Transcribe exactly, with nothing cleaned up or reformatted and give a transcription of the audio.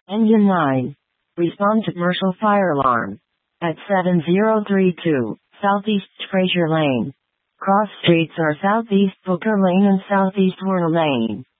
Engine nine. Respond to commercial fire alarm. At seven zero three two, Southeast Fraser Lane. Cross streets are Southeast Booker Lane and Southeast Whirl Lane.